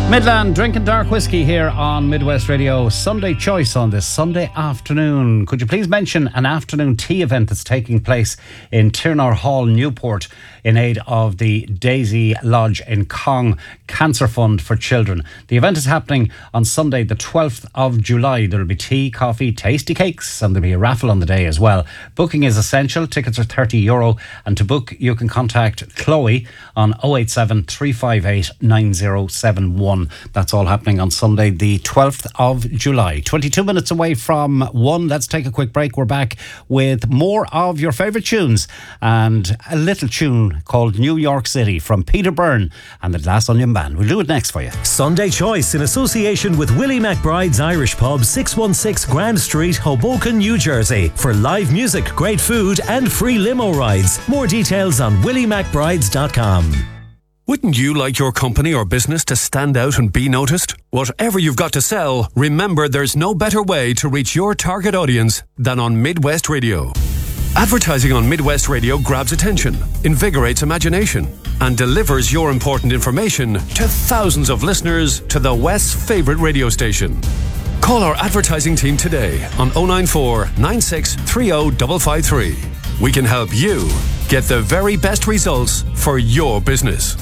Midland drinking dark whiskey here on Midwest Radio. Sunday choice on this Sunday afternoon. Could you please mention an afternoon tea event that's taking place in Tirnor Hall, Newport, in aid of the Daisy Lodge in Cong Cancer Fund for Children. The event is happening on Sunday the 12th of July. There will be tea, coffee, tasty cakes, and there'll be a raffle on the day as well. Booking is essential. Tickets are €30, and to book you can contact Chloe on 087 358 9071. That's all happening on Sunday the 12th of July. 22 minutes away from 1. Let's take a quick break. We're back with more of your favourite tunes and a little tune called New York City from Peter Byrne and the Glass Onion Band. We'll do it next for you. Sunday Choice in association with Willie McBride's Irish Pub, 616 Grand Street, Hoboken, New Jersey, for live music, great food and free limo rides. More details on williemcbrides.com. Wouldn't you like your company or business to stand out and be noticed? Whatever you've got to sell, remember there's no better way to reach your target audience than on Midwest Radio. Advertising on Midwest Radio grabs attention, invigorates imagination, and delivers your important information to thousands of listeners to the West's favourite radio station. Call our advertising team today on 094 96 30 553. We can help you get the very best results for your business.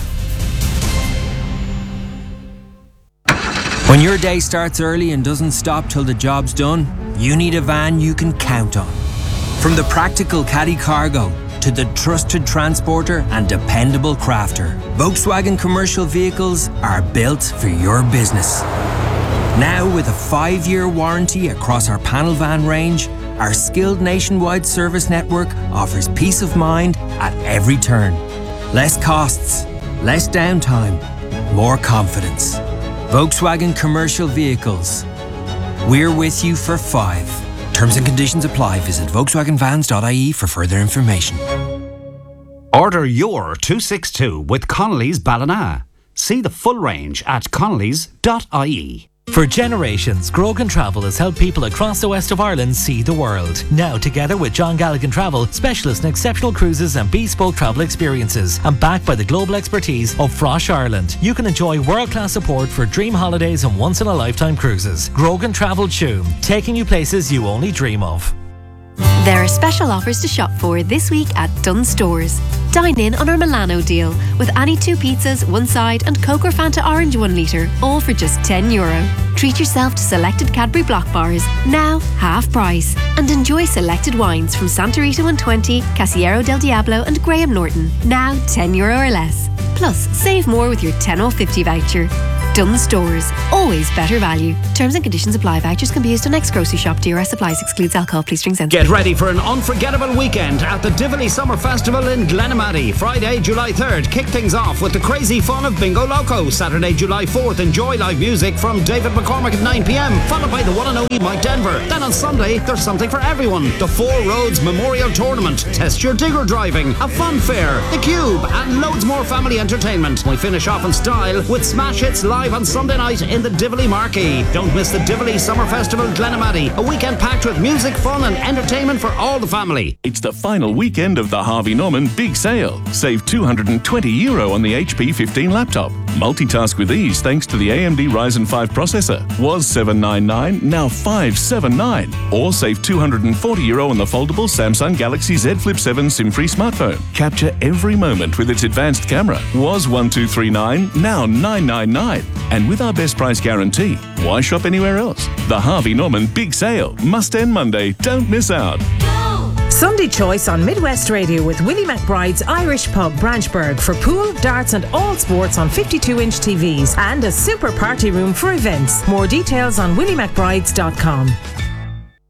When your day starts early and doesn't stop till the job's done, you need a van you can count on. From the practical caddy cargo to the trusted transporter and dependable crafter, Volkswagen commercial vehicles are built for your business. Now with a 5-year warranty across our panel van range, our skilled nationwide service network offers peace of mind at every turn. Less costs, less downtime, more confidence. Volkswagen commercial vehicles. We're with you for 5. Terms and conditions apply. Visit volkswagenvans.ie for further information. Order your 262 with Connolly's Ballina. See the full range at connolly's.ie. For generations, Grogan Travel has helped people across the west of Ireland see the world. Now, together with John Galligan Travel, specialists in exceptional cruises and bespoke travel experiences, and backed by the global expertise of Frosh Ireland, you can enjoy world-class support for dream holidays and once-in-a-lifetime cruises. Grogan Travel Tuam, taking you places you only dream of. There are special offers to shop for this week at Dunnes Stores. Dine in on our Milano deal with any 2 pizzas, 1 side and Coke or Fanta Orange 1 litre, all for just €10. Treat yourself to selected Cadbury Block bars, now half price. And enjoy selected wines from Santa Rita 120, Casiero del Diablo and Graham Norton, now €10 or less. Plus, save more with your 10 off 50 voucher. Dunnes Stores, always better value. Terms and conditions apply. Vouchers can be used on next grocery shop. DRS supplies, excludes alcohol. Please drink sensibly. Get ready for an unforgettable weekend at the Tivoli Summer Festival in Glenamaddy. Friday, July 3rd. Kick things off with the crazy fun of Bingo Loco. Saturday, July 4th. Enjoy live music from David McCormick at 9 p.m, followed by the one and only Mike Denver. Then on Sunday, there's something for everyone. The Four Roads Memorial Tournament. Test your digger driving. A fun fair. The Cube. And loads more family entertainment. We finish off in style with Smash Hits live on Sunday night in the Tivoli Marquee. Don't miss the Tivoli Summer Festival Glenamaddy, a weekend packed with music, fun and entertainment for all the family. It's the final weekend of the Harvey Norman Big Sale. Save €220 on the HP 15 laptop. Multitask with ease thanks to the AMD Ryzen 5 processor. Was $799, now $579. Or save €240 on the foldable Samsung Galaxy Z Flip 7 SIM-free smartphone. Capture every moment with its advanced camera. Was $1239, now $999. And with our best price guarantee, why shop anywhere else? The Harvey Norman Big Sale must end Monday. Don't miss out. Sunday Choice on Midwest Radio with Willie McBride's Irish Pub, Branchburg, for pool, darts and all sports on 52-inch TVs and a super party room for events. More details on williemcbrides.com.